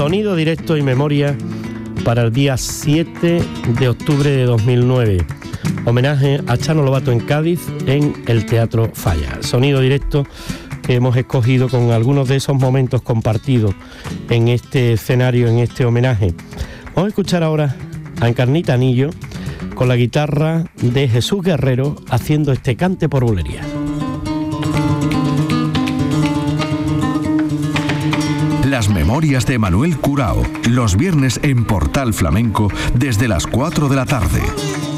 Sonido directo y memoria para el día 7 de octubre de 2009. Homenaje a Chano Lobato en Cádiz, en el Teatro Falla. Sonido directo que hemos escogido con algunos de esos momentos compartidos en este escenario, en este homenaje. Vamos a escuchar ahora a Encarnita Anillo con la guitarra de Jesús Guerrero haciendo este cante por bulería. Las memorias de Manuel Curao, los viernes en Portal Flamenco desde las 4 de la tarde.